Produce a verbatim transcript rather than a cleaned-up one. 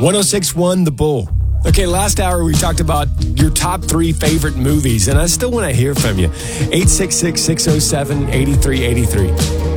one oh six point one The Bull. Okay, last hour we talked about your top three favorite movies, and I still want to hear from you. eight six six, six oh seven, eight three eight three.